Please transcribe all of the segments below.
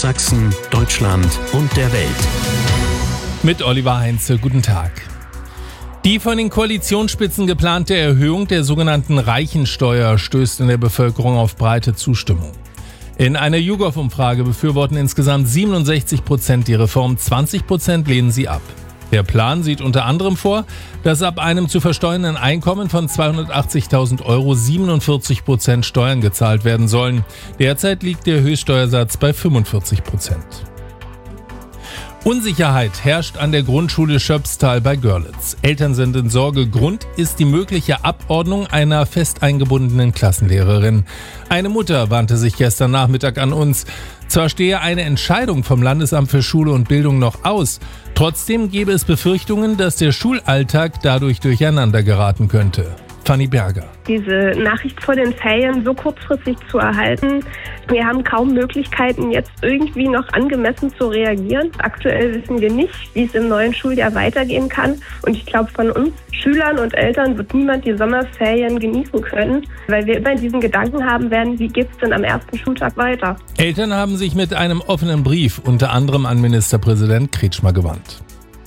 Sachsen, Deutschland und der Welt. Mit Oliver Heinze, guten Tag. Die von den Koalitionsspitzen geplante Erhöhung der sogenannten Reichensteuer stößt in der Bevölkerung auf breite Zustimmung. In einer YouGov-Umfrage befürworten insgesamt 67% die Reform, 20% lehnen sie ab. Der Plan sieht unter anderem vor, dass ab einem zu versteuernden Einkommen von 280.000 Euro 47% Steuern gezahlt werden sollen. Derzeit liegt der Höchststeuersatz bei 45%. Unsicherheit herrscht an der Grundschule Schöpstal bei Görlitz. Eltern sind in Sorge. Grund ist die mögliche Abordnung einer fest eingebundenen Klassenlehrerin. Eine Mutter wandte sich gestern Nachmittag an uns. Zwar stehe eine Entscheidung vom Landesamt für Schule und Bildung noch aus, trotzdem gäbe es Befürchtungen, dass der Schulalltag dadurch durcheinander geraten könnte. Fanny Berger. Diese Nachricht vor den Ferien so kurzfristig zu erhalten, wir haben kaum Möglichkeiten, jetzt irgendwie noch angemessen zu reagieren. Aktuell wissen wir nicht, wie es im neuen Schuljahr weitergehen kann. Und ich glaube, von uns Schülern und Eltern wird niemand die Sommerferien genießen können, weil wir immer diesen Gedanken haben werden, wie geht es denn am ersten Schultag weiter? Eltern haben sich mit einem offenen Brief unter anderem an Ministerpräsident Kretschmer gewandt.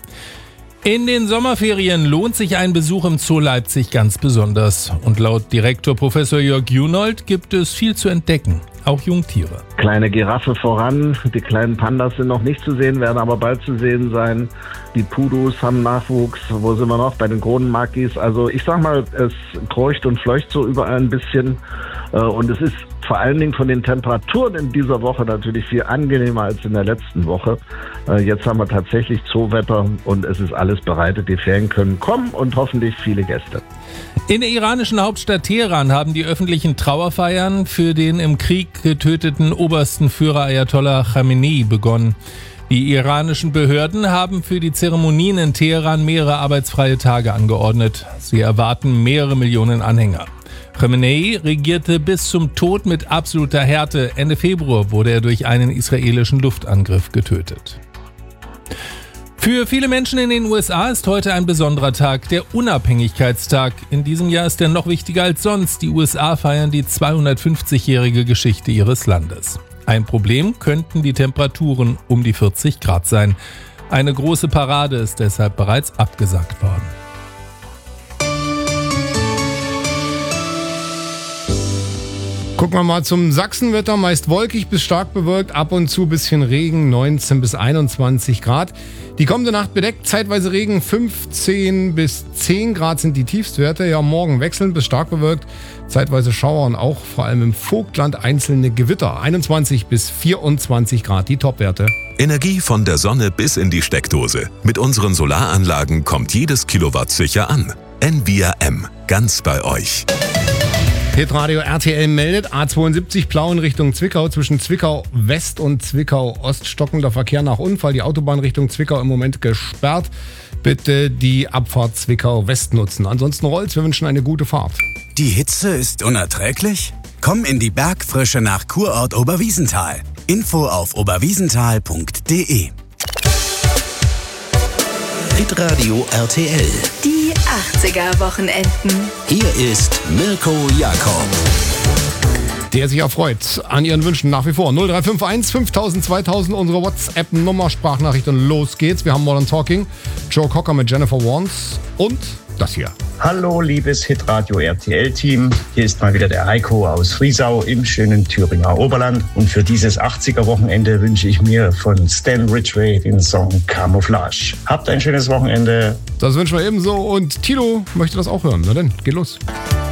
In den Sommerferien lohnt sich ein Besuch im Zoo Leipzig ganz besonders. Und laut Direktor Professor Jörg Junold gibt es viel zu entdecken, auch Jungtiere. Kleine Giraffe voran, die kleinen Pandas sind noch nicht zu sehen, werden aber bald zu sehen sein. Die Pudus haben Nachwuchs, wo sind wir noch? Bei den Kronenmakis. Also ich sag mal, es kreucht und fleucht so überall ein bisschen. Und es ist vor allen Dingen von den Temperaturen in dieser Woche natürlich viel angenehmer als in der letzten Woche. Jetzt haben wir tatsächlich Zoowetter und es ist alles bereitet. Die Ferien können kommen und hoffentlich viele Gäste. In der iranischen Hauptstadt Teheran haben die öffentlichen Trauerfeiern für den im Krieg getöteten obersten Führer Ayatollah Khamenei begonnen. Die iranischen Behörden haben für die Zeremonien in Teheran mehrere arbeitsfreie Tage angeordnet. Sie erwarten mehrere Millionen Anhänger. Khamenei regierte bis zum Tod mit absoluter Härte. Ende Februar wurde er durch einen israelischen Luftangriff getötet. Für viele Menschen in den USA ist heute ein besonderer Tag, der Unabhängigkeitstag. In diesem Jahr ist er noch wichtiger als sonst. Die USA feiern die 250-jährige Geschichte ihres Landes. Ein Problem könnten die Temperaturen um die 40 Grad sein. Eine große Parade ist deshalb bereits abgesagt worden. Gucken wir mal zum Sachsenwetter. Meist wolkig bis stark bewölkt, ab und zu bisschen Regen, 19 bis 21 Grad. Die kommende Nacht bedeckt, zeitweise Regen, 15 bis 10 Grad sind die Tiefstwerte. Ja, morgen wechselnd bis stark bewölkt, zeitweise Schauer und auch vor allem im Vogtland einzelne Gewitter. 21 bis 24 Grad die Topwerte. Energie von der Sonne bis in die Steckdose. Mit unseren Solaranlagen kommt jedes Kilowatt sicher an. Envia M, ganz bei euch. Hitradio RTL meldet, A72 Plau in Richtung Zwickau, zwischen Zwickau West und Zwickau Ost stockender Verkehr nach Unfall. Die Autobahn Richtung Zwickau im Moment gesperrt. Bitte die Abfahrt Zwickau West nutzen. Ansonsten rollt's, wir wünschen eine gute Fahrt. Die Hitze ist unerträglich? Komm in die Bergfrische nach Kurort Oberwiesenthal. Info auf oberwiesenthal.de. Hitradio RTL. Die 80er-Wochenenden. Hier ist Mirko Jakob. Der sich erfreut an Ihren Wünschen nach wie vor. 0351 5000 2000, unsere WhatsApp-Nummer, Sprachnachricht und los geht's. Wir haben Modern Talking, Joe Cocker mit Jennifer Warnes und das hier. Hallo, liebes Hitradio RTL-Team. Hier ist mal wieder der Heiko aus Riesau im schönen Thüringer Oberland. Und für dieses 80er-Wochenende wünsche ich mir von Stan Ridgway den Song Camouflage. Habt ein schönes Wochenende. Das wünschen wir ebenso und Tilo möchte das auch hören. Na denn, geht los.